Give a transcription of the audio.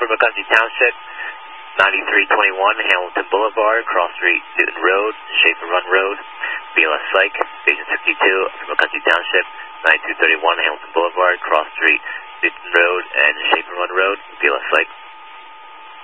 McKenzie Township, 9321 Hamilton Boulevard, Cross Street, Newton Road, Schaefer Run Road, BLS Psych, Station 62 for McKenzie Township, 9231 Hamilton Boulevard, Cross Street, Newton Road, and Schaefer Run Road, BLS Psych.